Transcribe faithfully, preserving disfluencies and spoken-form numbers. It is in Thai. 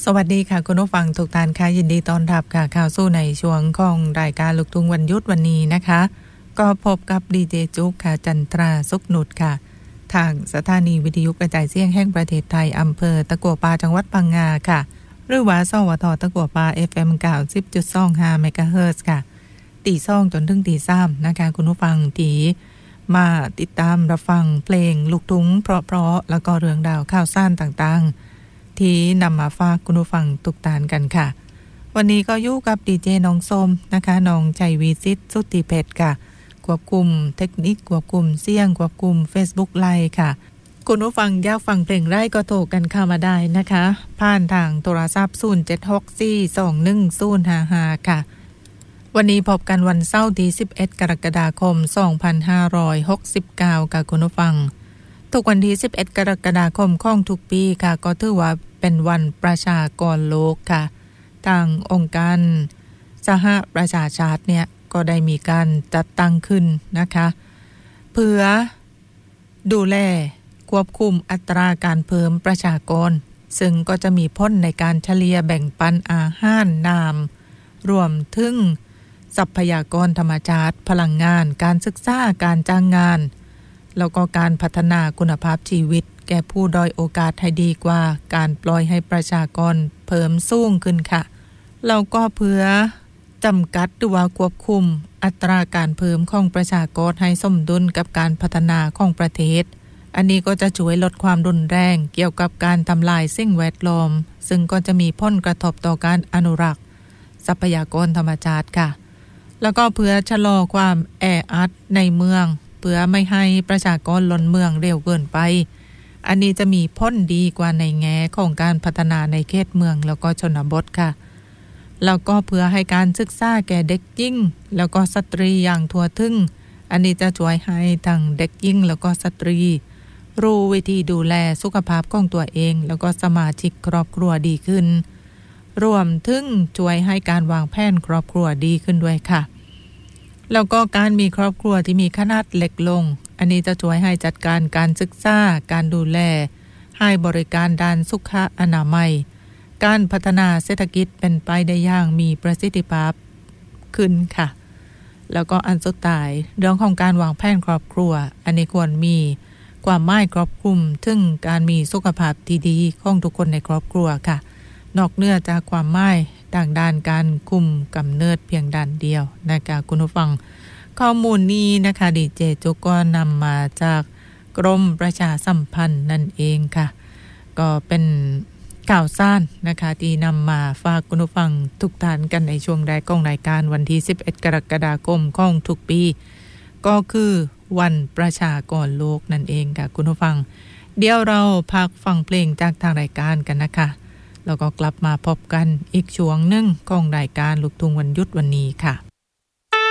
สวัสดีค่ะคุณผู้ฟังทุกท่านค่ะยินดีต้อนรับค่ะข่าวสู้ในช่วงของรายการลูกทุ่งวันหยุดวันนี้นะคะก็พบกับดีเจจุ๊กค่ะจันทราสุขนุชค่ะทางสถานีวิทยุกระจายเสียงแห่งประเทศไทยอำเภอตะกัวป่าจังหวัดพังงาค่ะหรือว่าสวทตะกัวป่า เอฟ เอ็ม เก้าสิบจุดสองห้า เมกะเฮิรตซ์ค่ะตีสองจนถึงตีสามนะคะคุณผู้ฟังที่มาติดตามรับฟังเพลงลูกทุ่งเพราะๆแล้วก็เรื่องราวข่าวสารต่างๆที่นำมาฝากคุณผู้ฟังทุกท่านกันค่ะวันนี้ก็อยู่กับดีเจน้องส้มนะคะน้องใจวีซิตสุทธิเพชรค่ะควบคุมเทคนิคควบคุมเสียงควบคุม Facebook Live ค่ะคุณผู้ฟังอยากฟังเพลงไรก็โทรกันเข้ามาได้นะคะผ่านทางโทรศัพท์ศูนย์ เจ็ด หก สี่ สอง หนึ่ง ศูนย์ ห้า ห้าค่ะวันนี้พบกันวันเสาร์ที่สิบเอ็ดกรกฎาคมสองพันห้าร้อยหกสิบเก้าค่ะคุณผู้ฟังทุกวันที่สิบเอ็ดกรกฎาคมของทุกปีค่ะก็ถือว่าเป็นวันประชากรโลกค่ะทางองค์การสหประชาชาติเนี่ยก็ได้มีการจัดตั้งขึ้นนะคะเพื่อดูแลควบคุมอัตราการเพิ่มประชากรซึ่งก็จะมีผลในการเฉลี่ยแบ่งปันอาหารน้ำรวมถึงทรัพยากรธรรมชาติพลังงานการศึกษาการจ้างงานแล้วก็การพัฒนาคุณภาพชีวิตแก่ผู้ด้อยโอกาสให้ดีกว่าการปล่อยให้ประชากรเพิ่มสูงขึ้นค่ะแล้วก็เพื่อจำกัดหรือว่าควบคุมอัตราการเพิ่มของประชากรให้สมดุลกับการพัฒนาของประเทศอันนี้ก็จะช่วยลดความรุนแรงเกี่ยวกับการทำลายสิ่งแวดล้อมซึ่งก็จะมีผลกระทบต่อการอนุรักษ์ทรัพยากรธรรมชาติค่ะแล้วก็เพื่อชะลอความแออัดในเมืองเพื่อไม่ให้ประชากรล้นเมืองเร็วเกินไปอันนี้จะมีผลดีกว่าในแง่ของการพัฒนาในเขตเมืองแล้วก็ชนบทค่ะแล้วก็เพื่อให้การศึกษาแก่เด็กหญิงแล้วก็สตรีอย่างทั่วถึงอันนี้จะช่วยให้ทั้งเด็กหญิงแล้วก็สตรีรู้วิธีดูแลสุขภาพของตัวเองแล้วก็สมาชิกครอบครัวดีขึ้นรวมถึงช่วยให้การวางแผนครอบครัวดีขึ้นด้วยค่ะแล้วก็การมีครอบครัวที่มีขนาดเล็กลงอันนี้จะช่วยให้จัดการการศึกษาการดูแลให้บริการด้านสุขอนามัยการพัฒนาเศรษฐกิจเป็นไปได้อย่างมีประสิทธิภาพขึ้นค่ะแล้วก็อันสุดท้ายเรื่องของการวางแผนครอบครัวอันนี้ควรมีความหมายครอบคลุมถึงการมีสุขภาพที่ดีของทุกคนในครอบครัวค่ะนอกเหนือจากความหมายทางด้านการคุมกำเนิดเพียงด้านเดียวนะคะคุณผู้ฟังข้อมูลนี้นะคะดีเจจุกก็นำมาจากกรมประชาสัมพันธ์นั่นเองค่ะก็เป็นข่าวสารนะคะที่นำมาฝากคุณผู้ฟังทุกท่านกันในช่วงแรกของรายการวันที่สิบเอ็ดกรกฎาคมของทุกปีก็คือวันประชากรโลกนั่นเองค่ะคุณผู้ฟังเดี๋ยวเราพักฟังเพลงจากทางรายการกันนะคะแล้วก็กลับมาพบกันอีกช่วงหนึ่งของรายการลูกทุ่งวันหยุดวันนี้ค่ะ